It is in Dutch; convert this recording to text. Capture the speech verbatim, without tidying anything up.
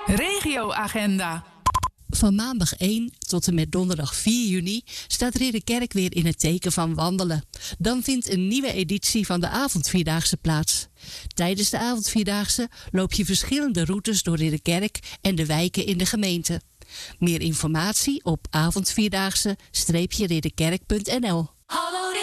Regioagenda. Van maandag één tot en met donderdag vier juni staat Ridderkerk weer in het teken van wandelen. Dan vindt een nieuwe editie van de avondvierdaagse plaats. Tijdens de avondvierdaagse loop je verschillende routes door Ridderkerk en de wijken in de gemeente. Meer informatie op avondvierdaagse ridderkerk punt n l.